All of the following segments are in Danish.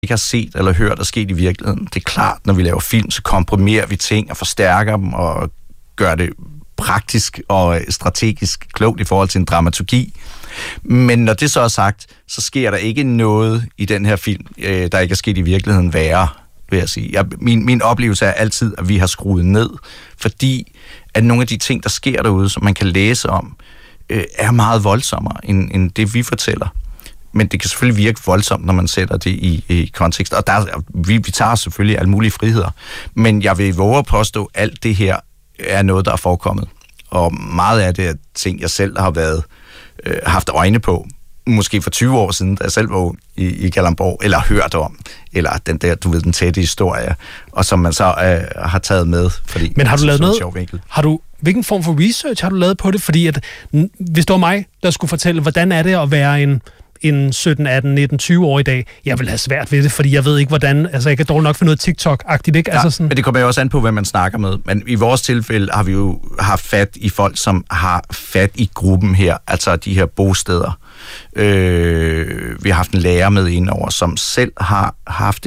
ikke har set eller hørt er sket i virkeligheden. Det er klart, når vi laver film, så komprimerer vi ting og forstærker dem og gør det praktisk og strategisk klogt i forhold til en dramaturgi. Men når det så er sagt, så sker der ikke noget i den her film, der ikke er sket i virkeligheden værre, vil jeg sige. Min oplevelse er altid, at vi har skruet ned, fordi at nogle af de ting, der sker derude, som man kan læse om, er meget voldsommere end det, vi fortæller. Men det kan selvfølgelig virke voldsomt, når man sætter det i kontekst. Og vi tager selvfølgelig alle mulige friheder. Men jeg vil våge at påstå, at alt det her er noget, der er forekommet. Og meget af det er ting, jeg selv har haft øjne på. Måske for 20 år siden, da jeg selv var i Kalundborg, eller hørt om. Eller den der, den tætte historie. Og som man så har taget med. Fordi men har du lavet noget? Hvilken form for research har du lavet på det? Fordi at, hvis det var mig, der skulle fortælle, hvordan er det at være en 17, 18, 19, 20 år i dag, jeg vil have svært ved det, fordi jeg ved ikke, hvordan, altså jeg kan dårligt nok finde noget TikTok-agtigt, ikke? Ja, altså sådan. Men det kommer jo også an på, hvad man snakker med. Men i vores tilfælde har vi jo haft fat i folk, som har fat i gruppen her, altså de her bosteder. Vi har haft en lærer med indover, som selv har haft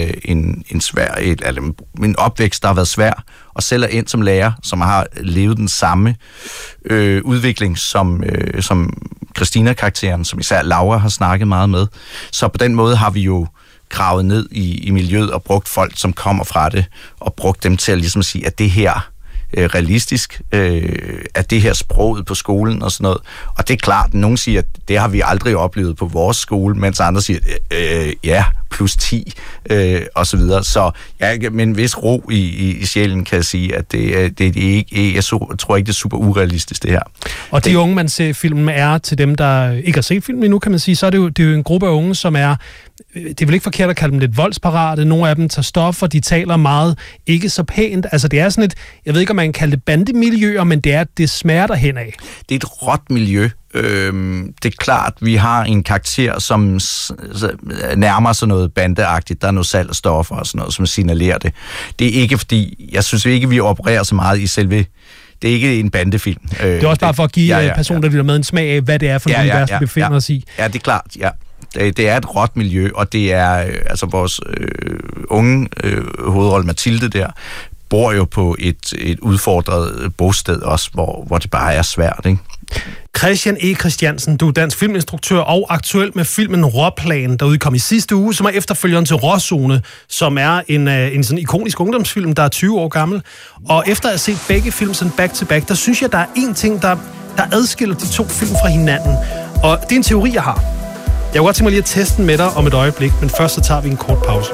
en opvækst, der har været svær, og selv er endt som lærer, som har levet den samme udvikling som Christina-karakteren, som især Laura har snakket meget med. Så på den måde har vi jo gravet ned i miljøet og brugt folk, som kommer fra det, og brugt dem til at ligesom sige, at det her realistisk, at det her sproget på skolen og sådan noget. Og det er klart, at nogen siger, at det har vi aldrig oplevet på vores skole, mens andre siger, ja, plus 10 og så videre. Så ja, men en vis ro i sjælen kan jeg sige, at det ikke, jeg tror ikke, det er super urealistisk, det her. Og de unge, man ser filmen med, er til dem, der ikke har set filmen endnu, kan man sige, så er det jo en gruppe af unge, som er, det er vel ikke forkert at kalde dem lidt voldsparate. Nogle af dem tager stoffer, de taler meget, ikke så pænt. Altså det er sådan et, jeg ved ikke, om man kan kalde det bandemiljøer, men det smager derhen af. Det er et råt miljø. Det er klart, vi har en karakter, som nærmer sig noget bandeagtigt. Der er noget salg af stoffer og sådan noget, som signalerer det. Det er ikke fordi, jeg synes ikke, vi opererer så meget i selve. Det er ikke en bandefilm. Det er også bare for at give personer, der lytter med, en smag af, hvad det er for et univers, vi befinder os i. Ja, det er klart, ja. Det er et råt miljø, og det er altså vores unge hovedrolle Mathilde der, bor jo på et udfordret bosted også, hvor det bare er svært, ikke? Christian E. Christiansen, du er dansk filminstruktør og aktuel med filmen Råplan, der udkom i sidste uge, som er efterfølgeren til Råzone, som er en sådan ikonisk ungdomsfilm, der er 20 år gammel. Og efter at have set begge film sådan back to back, der synes jeg, der er en ting, der adskiller de to film fra hinanden. Og det er en teori, jeg har. Jeg kunne godt tænke mig lige at teste den med dig om et øjeblik, men først så tager vi en kort pause.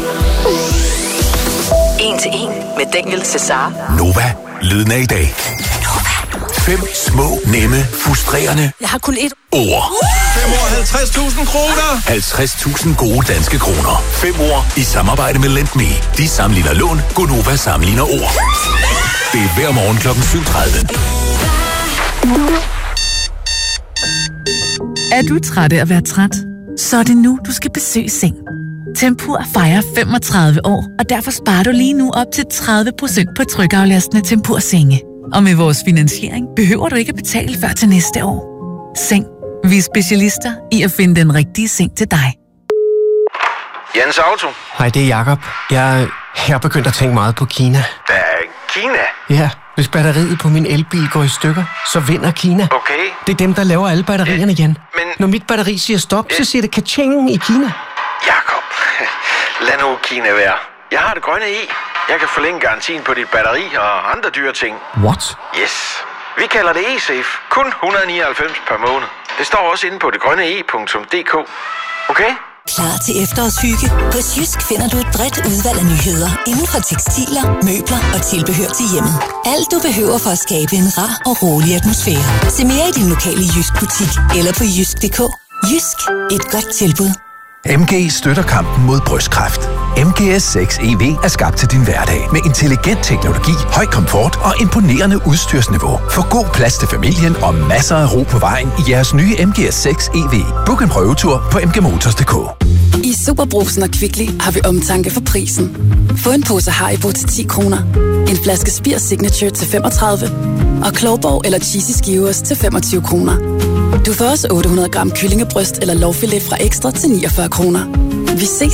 En til en med Daniel Cesar. Nova, lyden af i dag. 5 små, nemme, frustrerende. Jeg har kun ét ord. 5 år, 50.000 kroner. 50.000 gode danske kroner. 5 ord i samarbejde med LendMe. De sammenligner lån, Gonova sammenligner ord. Det er hver morgen kl. 7:30. Er du træt af at være træt? Så er det nu, du skal besøge Seng. Tempur fejrer 35 år, og derfor sparer du lige nu op til 30% på trykaflastende Tempur-senge. Og med vores finansiering behøver du ikke at betale før til næste år. Seng. Vi er specialister i at finde den rigtige seng til dig. Jens Auto. Hej, det er Jakob. Jeg er begyndt at tænke meget på Kina. Hvad er Kina? Ja, hvis batteriet på min elbil går i stykker, så vinder Kina. Okay. Det er dem, der laver alle batterierne, Jan. Men når mit batteri siger stop, så siger det ka-ching i Kina. Jakob, lad nu Kina være. Jeg har det grønne i. Jeg kan forlænge garantien på dit batteri og andre dyre ting. What? Yes. Vi kalder det eSafe. Kun 199 per måned. Det står også inde på detgrønnee.dk. Okay? Klar til efterårshygge? Hos Jysk finder du et bredt udvalg af nyheder inden for tekstiler, møbler og tilbehør til hjemmet. Alt du behøver for at skabe en rar og rolig atmosfære. Se mere i din lokale Jysk-butik eller på jysk.dk. Jysk. Et godt tilbud. MG støtter kampen mod brystkræft. MGS 6 EV er skabt til din hverdag med intelligent teknologi, høj komfort og imponerende udstyrsniveau. Få god plads til familien og masser af ro på vejen i jeres nye MGS 6 EV. Book en prøvetur på mgmotors.dk. I Superbrugsen og Kvickly har vi omtanke for prisen. Få en pose Haribo til 10 kroner, en flaske Spir Signature til 35 og Klovborg eller Cheesy Skivers til 25 kroner. Du får også 800 gram kyllingebryst eller lårfilet fra Ekstra til 49 kroner. Vi ses